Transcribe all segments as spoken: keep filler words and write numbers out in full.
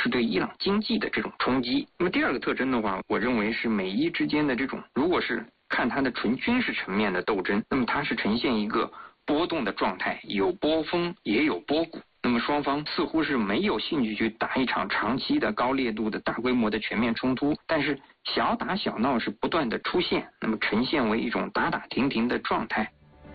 是对伊朗经济的这种冲击。那么第二个特征的话，我认为是美伊之间的这种，如果是看它的纯军事层面的斗争，那么它是呈现一个波动的状态，有波峰也有波谷。那么双方似乎是没有兴趣去打一场长期的高烈度的大规模的全面冲突，但是小打小闹是不断的出现，那么呈现为一种打打停停的状态。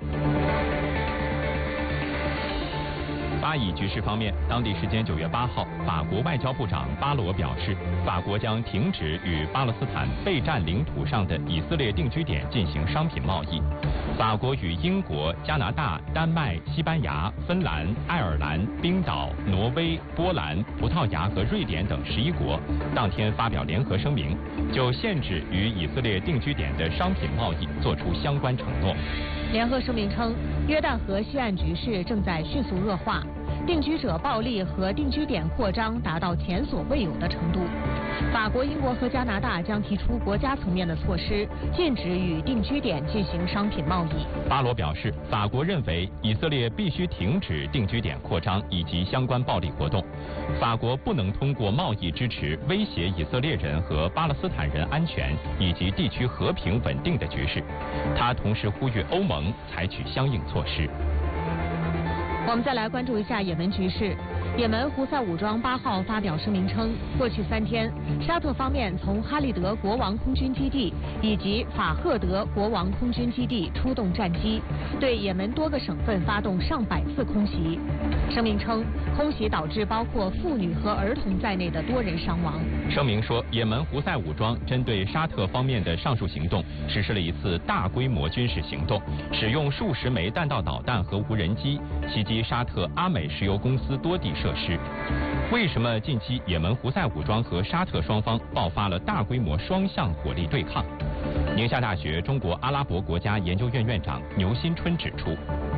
巴以局势方面，当地时间九月八号，法国外交部长巴罗表示，法国将停止与巴勒斯坦被占领土上的以色列定居点进行商品贸易。法国与英国、加拿大、丹麦、西班牙、芬兰、爱尔兰、冰岛、挪威、波兰、葡萄牙和瑞典等十一国当天发表联合声明，就限制与以色列定居点的商品贸易作出相关承诺。 联合声明称，约旦河西岸局势正在迅速恶化，定居者暴力和定居点扩张达到前所未有的程度。法国、英国和加拿大将提出国家层面的措施，禁止与定居点进行商品贸易。 巴罗表示，法国认为以色列必须停止定居点扩张以及相关暴力活动。法国不能通过贸易支持威胁以色列人和巴勒斯坦人安全以及地区和平稳定的局势。他同时呼吁欧盟采取相应措施。 我们再来关注一下也门局势。也门胡塞武装八号发表声明称，过去三天，沙特方面从哈利德国王空军基地以及法赫德国王空军基地出动战机，对也门多个省份发动上百次空袭。声明称，空袭导致包括妇女和儿童在内的多人伤亡。 声明说，也门胡塞武装针对沙特方面的上述行动实施了一次大规模军事行动，使用数十枚弹道导弹和无人机袭击沙特阿美石油公司多地设施。为什么近期也门胡塞武装和沙特双方爆发了大规模双向火力对抗？宁夏大学中国阿拉伯国家研究院院长牛新春指出，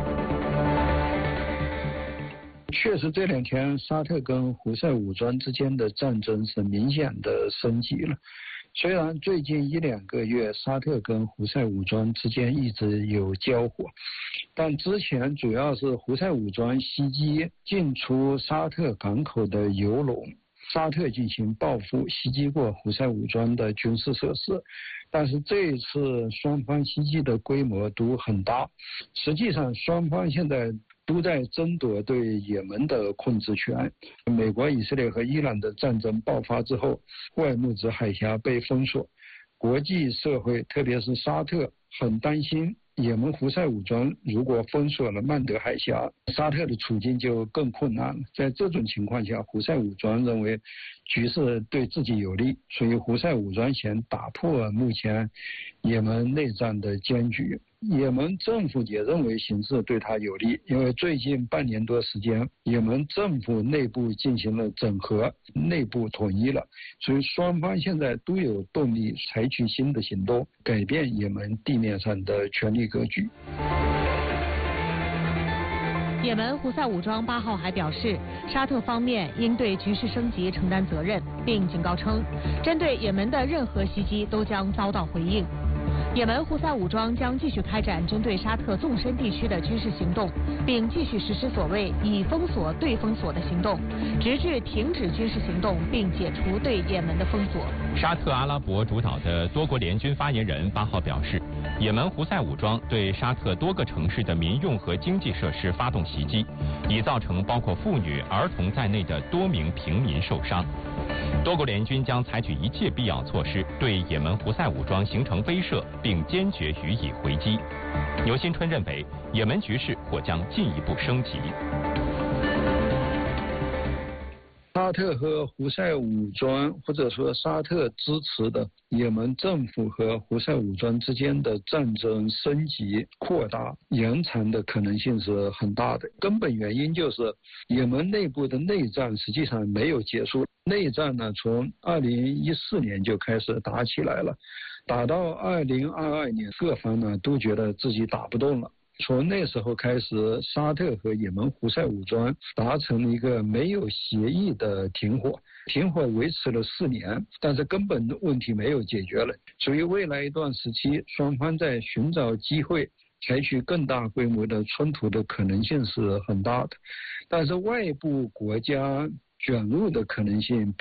确实这两天沙特跟胡塞武装之间的战争是明显的升级了。虽然最近一两个月沙特跟胡塞武装之间一直有交火，但之前主要是胡塞武装袭击进出沙特港口的油轮，沙特进行报复，袭击过胡塞武装的军事设施。但是这一次双方袭击的规模都很大，实际上双方现在都在争夺对也门的控制权。美国、以色列和伊朗的战争爆发之后，外木兹海峡被封锁，国际社会特别是沙特很担心也门胡塞武装如果封锁了曼德海峡，沙特的处境就更困难了。在这种情况下，胡塞武装认为局势对自己有利，所以胡塞武装想打破目前也门内战的僵局。也门政府也认为形势对他有利，因为最近半年多时间，也门政府内部进行了整合，内部统一了，所以双方现在都有动力采取新的行动，改变也门地面上的权力格局。 也门胡塞武装八号还表示，沙特方面应对局势升级承担责任，并警告称，针对也门的任何袭击都将遭到回应。也门胡塞武装将继续开展针对沙特纵深地区的军事行动，并继续实施所谓以封锁对封锁的行动，直至停止军事行动并解除对也门的封锁。 沙特阿拉伯主导的多国联军发言人八号表示，也门胡塞武装对沙特多个城市的民用和经济设施发动袭击，已造成包括妇女、儿童在内的多名平民受伤。多国联军将采取一切必要措施，对也门胡塞武装形成威慑，并坚决予以回击。牛新春认为，也门局势或将进一步升级。 沙特和胡塞武装，或者说沙特支持的也门政府和胡塞武装之间的战争升级、扩大、延长的可能性是很大的。根本原因就是也门内部的内战实际上没有结束。内战呢，从二零一四年就开始打起来了，打到二零二二年，各方呢都觉得自己打不动了。从那时候开始，沙特和也门胡塞武装达成了一个没有协议的停火，停火维持了四年，但是根本的问题没有解决了。所以未来一段时期，双方在寻找机会采取更大规模的冲突的可能性是很大的，但是外部国家卷入的可能性